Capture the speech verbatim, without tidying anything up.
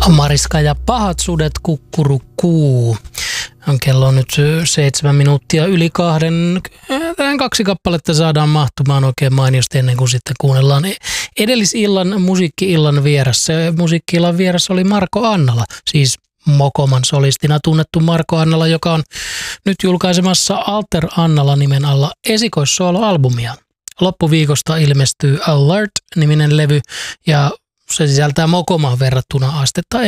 Mariska ja pahat sudet kukkurukuu. Kello on nyt seitsemän minuuttia yli kahden. Tähän kaksi kappaletta saadaan mahtumaan oikein mainiosti ennen kuin sitten kuunnellaan edellisillan musiikki-illan vieressä. Musiikki-illan vieressä oli Marko Annala, siis Mokoman solistina tunnettu Marko Annala, joka on nyt julkaisemassa Alter Annala nimen alla esikoissolo-albumia. Loppuviikosta ilmestyy Alert-niminen levy ja se sisältää Mokomaan verrattuna astetta